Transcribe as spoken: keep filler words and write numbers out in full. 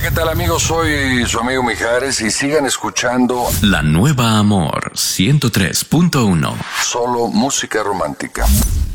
¿qué tal amigos? Soy su amigo Mijares y sigan escuchando La Nueva Amor ciento tres punto uno. Solo música romántica.